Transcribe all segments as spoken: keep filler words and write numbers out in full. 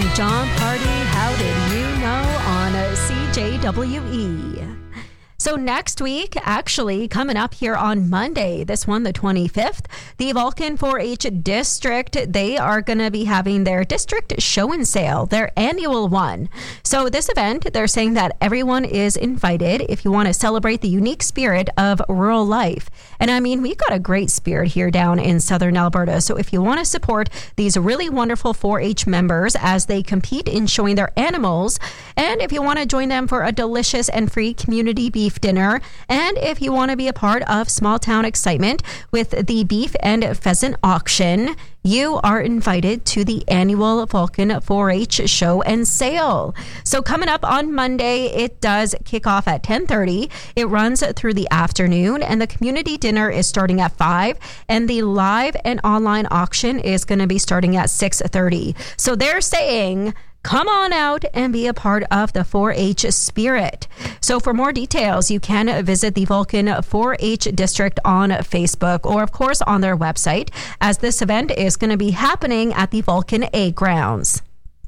John Party, How Did You Know on C J W E. So next week, actually coming up here on Monday, this one, the twenty-fifth, the Vulcan four H District, they are going to be having their district show and sale, their annual one. So this event, they're saying that everyone is invited if you want to celebrate the unique spirit of rural life. And I mean, we've got a great spirit here down in southern Alberta. So if you want to support these really wonderful four H members as they compete in showing their animals, and if you want to join them for a delicious and free community beef dinner, and if you want to be a part of small town excitement with the beef and pheasant auction, you are invited to the annual Vulcan four H show and sale. So coming up on Monday, it does kick off at ten thirty. It runs through the afternoon, and the community dinner is starting at five, and the live and online auction is going to be starting at six thirty. So they're saying, come on out and be a part of the four H spirit. So for more details, you can visit the Vulcan four H District on Facebook, or of course on their website, as this event is going to be happening at the Vulcan A grounds.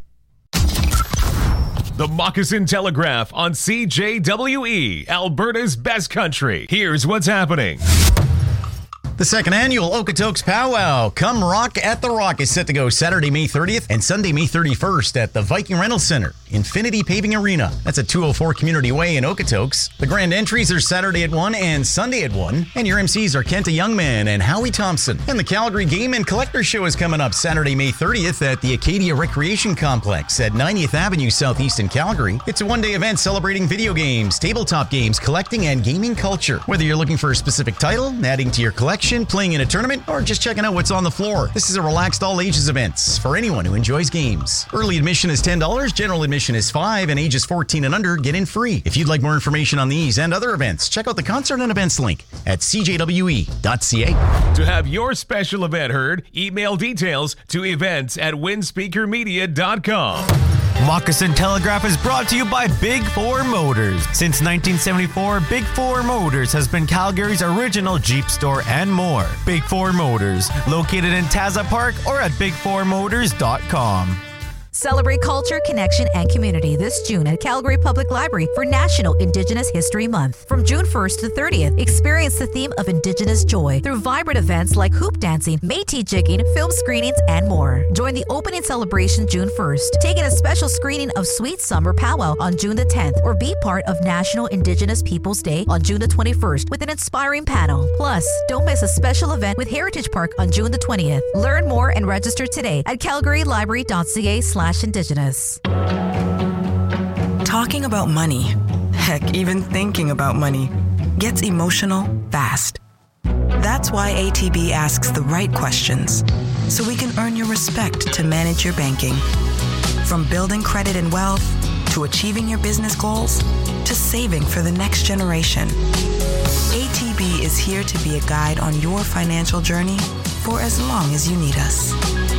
The Moccasin Telegraph on C J W E, Alberta's best country. Here's what's happening. The second annual Okotoks Powwow, Come Rock at the Rock, is set to go Saturday, May thirtieth and Sunday, May thirty-first at the Viking Rental Center, Infinity Paving Arena. That's at two oh four Community Way in Okotoks. The grand entries are Saturday at one and Sunday at one, and your M Cs are Kenta Youngman and Howie Thompson. And the Calgary Game and Collector Show is coming up Saturday, May thirtieth at the Acadia Recreation Complex at ninetieth Avenue Southeast in Calgary. It's a one-day event celebrating video games, tabletop games, collecting, and gaming culture. Whether you're looking for a specific title, adding to your collection, playing in a tournament, or just checking out what's on the floor, this is a relaxed all ages event for anyone who enjoys games. Early admission is ten dollars, general admission is five dollars, and ages fourteen and under get in free. If you'd like more information on these and other events, check out the concert and events link at c j w e dot c a. To have your special event heard, email details to events at winspeaker media dot com. Moccasin Telegraph is brought to you by Big Four Motors. Since nineteen seventy-four, Big Four Motors has been Calgary's original Jeep store and more. Big Four Motors, located in Taza Park or at big four motors dot com. Celebrate culture, connection, and community this June at Calgary Public Library for National Indigenous History Month. From June first to thirtieth, experience the theme of Indigenous joy through vibrant events like hoop dancing, Métis jigging, film screenings, and more. Join the opening celebration June first. Take in a special screening of Sweet Summer Powwow on June the tenth, or be part of National Indigenous Peoples Day on June the twenty-first with an inspiring panel. Plus, don't miss a special event with Heritage Park on June the twentieth. Learn more and register today at calgary library dot c a slash Indigenous. Talking about money, heck, even thinking about money, gets emotional fast. That's why A T B asks the right questions, so we can earn your respect to manage your banking. From building credit and wealth, to achieving your business goals, to saving for the next generation. A T B is here to be a guide on your financial journey for as long as you need us.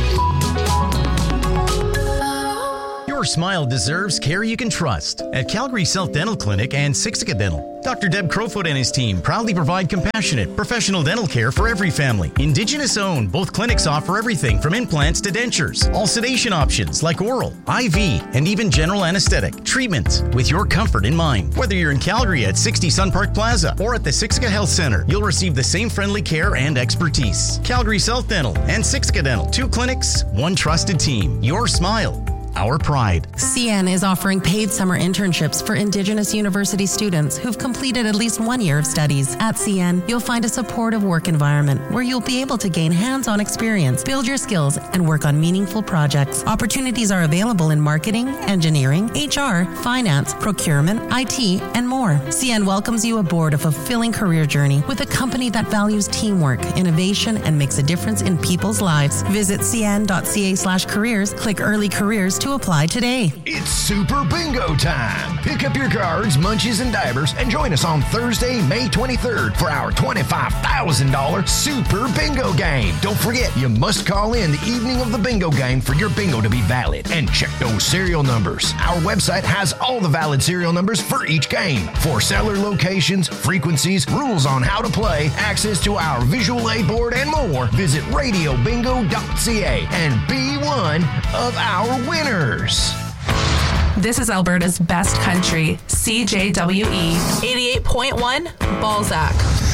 Your smile deserves care you can trust. At Calgary South Dental Clinic and Siksika Dental, Doctor Deb Crowfoot and his team proudly provide compassionate, professional dental care for every family. Indigenous owned, both clinics offer everything from implants to dentures. All sedation options like oral, I V, and even general anesthetic treatments with your comfort in mind. Whether you're in Calgary at sixty Sun Park Plaza or at the Siksika Health Center, you'll receive the same friendly care and expertise. Calgary South Dental and Siksika Dental, two clinics, one trusted team. Your smile, our pride. C N is offering paid summer internships for Indigenous university students who've completed at least one year of studies. At C N, you'll find a supportive work environment where you'll be able to gain hands-on experience, build your skills, and work on meaningful projects. Opportunities are available in marketing, engineering, H R, finance, procurement, I T, and more. C N welcomes you aboard a fulfilling career journey with a company that values teamwork, innovation, and makes a difference in people's lives. Visit c n dot c a slash careers, click early careers to apply today. It's Super Bingo time. Pick up your cards, munchies, and divers and join us on Thursday, May twenty-third for our twenty-five thousand dollars Super Bingo game. Don't forget, you must call in the evening of the bingo game for your bingo to be valid. And check those serial numbers. Our website has all the valid serial numbers for each game. For seller locations, frequencies, rules on how to play, access to our visual aid board, and more, visit radio bingo dot c a and be one of our winners. This is Alberta's best country, C J W E eighty-eight point one Balzac.